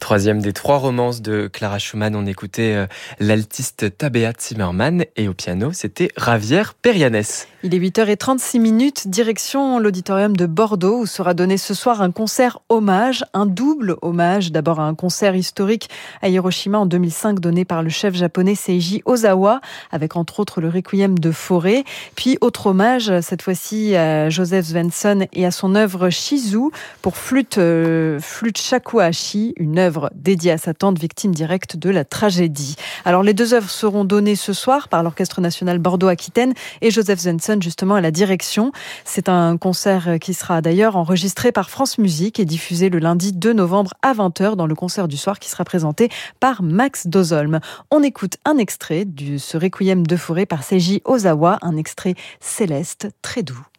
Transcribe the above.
Troisième des 3 romances de Clara Schumann. On écoutait l'altiste Tabea Zimmermann et au piano, c'était Javier Perianes. Il est 8h36, direction l'auditorium de Bordeaux où sera donné ce soir un concert hommage, un double hommage. D'abord à un concert historique à Hiroshima en 2005 donné par le chef japonais Seiji Ozawa avec entre autres le Requiem de Fauré. Puis autre hommage, cette fois-ci à Joseph Svensson et à son œuvre Shizu pour flûte shakuhachi, une œuvre dédiée à sa tante victime directe de la tragédie. Alors les deux œuvres seront données ce soir par l'Orchestre national Bordeaux-Aquitaine et Joseph Svensson justement à la direction. C'est un concert qui sera d'ailleurs enregistré par France Musique et diffusé le lundi 2 novembre à 20h dans le concert du soir qui sera présenté par Max Dozolm. On écoute un extrait de ce Requiem de Fauré par Seiji Ozawa, un extrait céleste très doux.